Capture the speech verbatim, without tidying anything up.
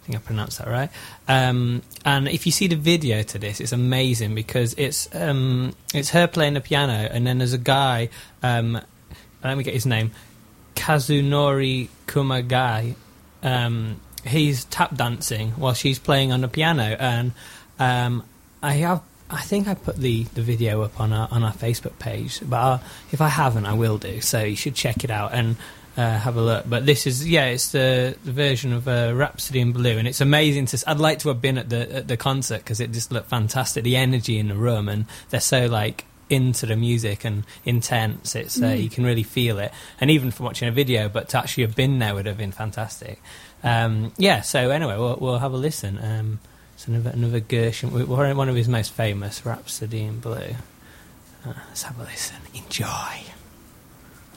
I think I pronounced that right. Um, and if you see the video to this, it's amazing because it's um, it's her playing the piano, and then there's a guy. Um, let me get his name, Kazunori Kumagai. Um, he's tap dancing while she's playing on the piano, and um, I have. I think I put the, the video up on our on our Facebook page, but I'll, if I haven't, I will do. So you should check it out and. Uh, have a look, but this is yeah, it's the, the version of uh, Rhapsody in Blue, and it's amazing to. I'd like to have been at the at the concert because it just looked fantastic. The energy in the room, and they're so like into the music and intense. It's uh, mm. you can really feel it, and even from watching a video, but to actually have been there would have been fantastic. Um, yeah. So anyway, we'll we'll have a listen. Um, it's another another Gershwin, one of his most famous, Rhapsody in Blue. Uh, let's have a listen. Enjoy.